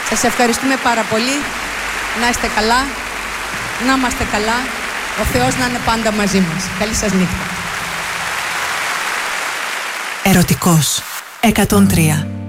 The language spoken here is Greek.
Σας ευχαριστούμε πάρα πολύ. Να είστε καλά, να είμαστε καλά. Ο Θεός να είναι πάντα μαζί μας. Καλή σας νύχτα. Ερωτικός 103.